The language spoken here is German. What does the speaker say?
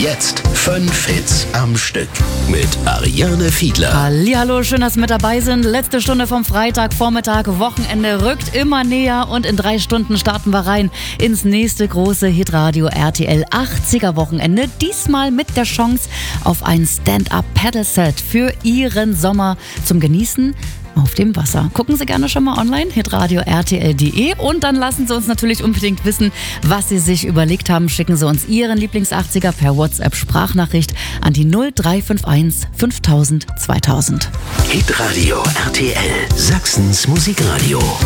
Jetzt 5 Hits am Stück mit Ariane Fiedler. Hallihallo, schön, dass Sie mit dabei sind. Letzte Stunde vom Freitagvormittag, Wochenende rückt immer näher und in 3 Stunden starten wir rein ins nächste große Hitradio RTL 80er Wochenende. Diesmal mit der Chance auf ein Stand-Up-Paddle-Set für Ihren Sommer zum Genießen auf dem Wasser. Gucken Sie gerne schon mal online, hitradio rtl.de, und dann lassen Sie uns natürlich unbedingt wissen, was Sie sich überlegt haben. Schicken Sie uns Ihren Lieblings-80er per WhatsApp-Sprachnachricht an die 0351 5000 2000. Hitradio RTL, Sachsens Musikradio.